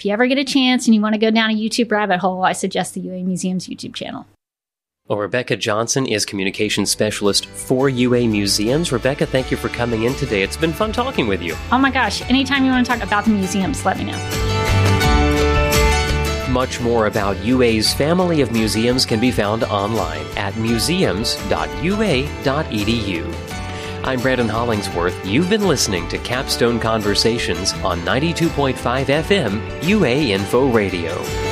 If you ever get a chance and you want to go down a YouTube rabbit hole, I suggest the UA Museum's YouTube channel. Well, Rebecca Johnson is Communications Specialist for UA Museums. Rebecca, thank you for coming in today. It's been fun talking with you. Oh my gosh, anytime you want to talk about the museums, let me know. Much more about UA's family of museums can be found online at museums.ua.edu. I'm Brandon Hollingsworth. You've been listening to Capstone Conversations on 92.5 FM UA Info Radio.